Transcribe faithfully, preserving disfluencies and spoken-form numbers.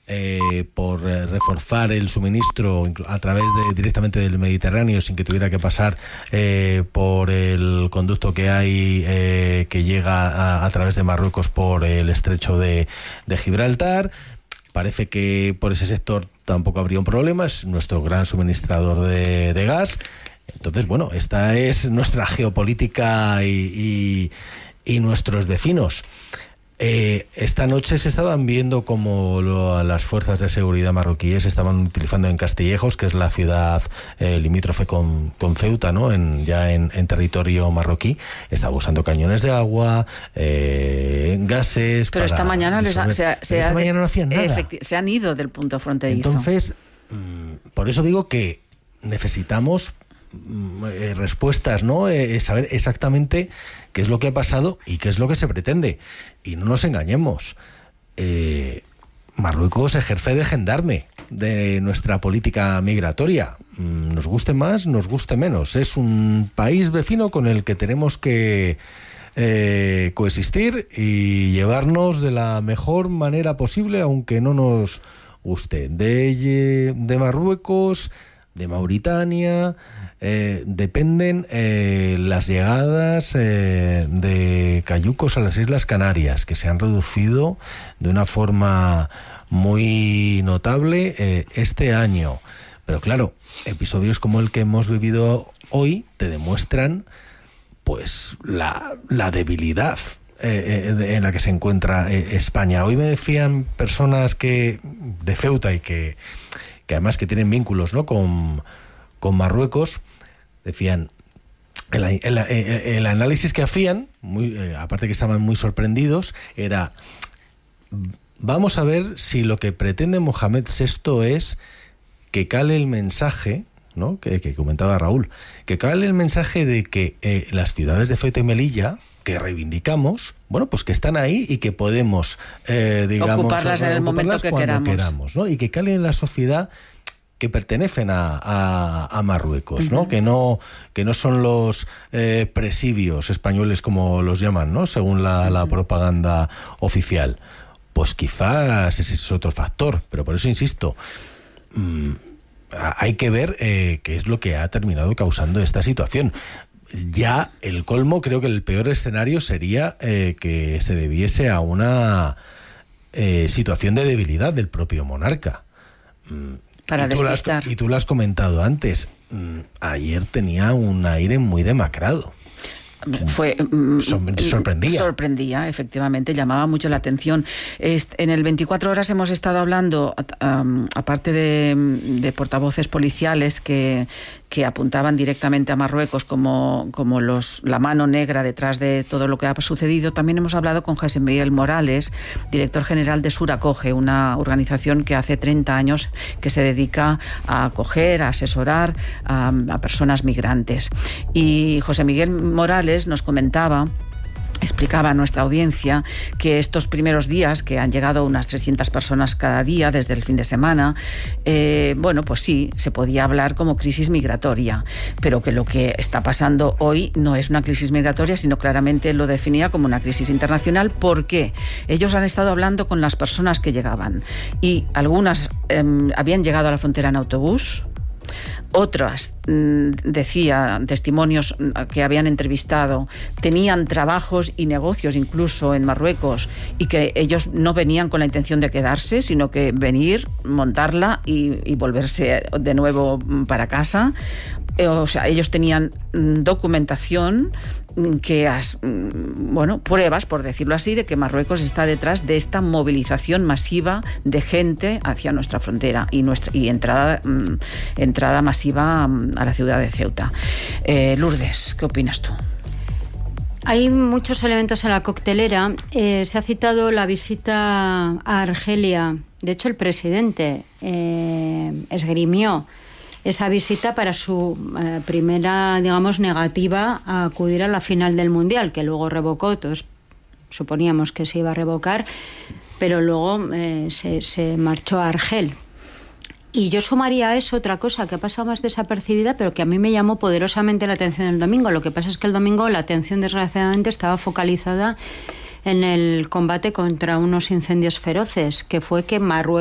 eh, por eh, reforzar el suministro a través de directamente del Mediterráneo sin que tuviera que pasar eh, por el conducto que hay eh, que llega a, a través de Marruecos por el estrecho de, de Gibraltar. Parece que por ese sector tampoco habría un problema, es nuestro gran suministrador de, de gas. Entonces, bueno, esta es nuestra geopolítica y, y, y nuestros vecinos. Eh, esta noche se estaban viendo como lo, las fuerzas de seguridad marroquíes estaban utilizando en Castillejos, que es la ciudad eh, limítrofe con, con Ceuta, ¿no? En, ya en, en territorio marroquí, estaban usando cañones de agua, eh, gases. Pero esta mañana, les ha, se, ha, se, esta ha, mañana no hacían nada. Efecti- se han ido del punto fronterizo. Entonces, mmm, por eso digo que necesitamos mmm, eh, respuestas, ¿no? Eh, saber exactamente qué es lo que ha pasado y qué es lo que se pretende. Y no nos engañemos, eh, Marruecos ejerce de gendarme de nuestra política migratoria. Nos guste más, nos guste menos. Es un país vecino con el que tenemos que eh, coexistir y llevarnos de la mejor manera posible, aunque no nos guste. De, de Marruecos, de Mauritania, eh, dependen eh, las llegadas eh, de cayucos a las Islas Canarias, que se han reducido de una forma muy notable eh, este año. Pero claro, episodios como el que hemos vivido hoy te demuestran pues la, la debilidad eh, eh, en la que se encuentra eh, España. Hoy me decían personas que de Ceuta y que que además que tienen vínculos, ¿no? con, con Marruecos, decían, el, el, el, el análisis que hacían, muy, eh, aparte que estaban muy sorprendidos, era, vamos a ver si lo que pretende Mohamed sexto es que cale el mensaje, ¿no? que, que comentaba Raúl, que cale el mensaje de que eh, las ciudades de Ceuta y Melilla, que reivindicamos, bueno, pues que están ahí y que podemos, eh, digamos, ocuparlas en el momento que queramos, queramos, ¿no? Y que calen en la sociedad que pertenecen a, a, a Marruecos, ¿no? Uh-huh. Que no que no son los eh, presidios españoles como los llaman, ¿no? Según la, la propaganda oficial. Pues quizás ese es otro factor, pero por eso insisto, mmm, hay que ver eh, qué es lo que ha terminado causando esta situación. Ya el colmo, creo que el peor escenario sería eh, que se debiese a una eh, situación de debilidad del propio monarca. Para y tú despistar. Has, y tú lo has comentado antes, ayer tenía un aire muy demacrado. Fue sorprendía sorprendía efectivamente, llamaba mucho la atención. En el veinticuatro horas hemos estado hablando, um, aparte de, de portavoces policiales que, que apuntaban directamente a Marruecos como, como los, la mano negra detrás de todo lo que ha sucedido, también hemos hablado con José Miguel Morales, director general de Suracoge, una organización que hace treinta años que se dedica a acoger, a asesorar a, a personas migrantes. Y José Miguel Morales nos comentaba, explicaba a nuestra audiencia que estos primeros días, que han llegado unas trescientas personas cada día desde el fin de semana, eh, bueno, pues sí, se podía hablar como crisis migratoria, pero que lo que está pasando hoy no es una crisis migratoria, sino claramente lo definía como una crisis internacional. ¿Por qué? Ellos han estado hablando con las personas que llegaban y algunas eh, habían llegado a la frontera en autobús. Otras, decía, testimonios que habían entrevistado, tenían trabajos y negocios incluso en Marruecos y que ellos no venían con la intención de quedarse, sino que venir, montarla y, y volverse de nuevo para casa. O sea, ellos tenían documentación que, bueno, pruebas, por decirlo así, de que Marruecos está detrás de esta movilización masiva de gente hacia nuestra frontera y nuestra y entrada entrada masiva a la ciudad de Ceuta. Eh, Lourdes, ¿qué opinas tú? Hay muchos elementos en la coctelera. Eh, se ha citado la visita a Argelia. De hecho, el presidente eh, esgrimió esa visita para su eh, primera, digamos, negativa a acudir a la final del Mundial, que luego revocó. Todos suponíamos que se iba a revocar, pero luego eh, se, se marchó a Argel. Y yo sumaría a eso otra cosa que ha pasado más desapercibida, pero que a mí me llamó poderosamente la atención el domingo. Lo que pasa es que el domingo la atención, desgraciadamente, estaba focalizada en el combate contra unos incendios feroces, que fue que Marruecos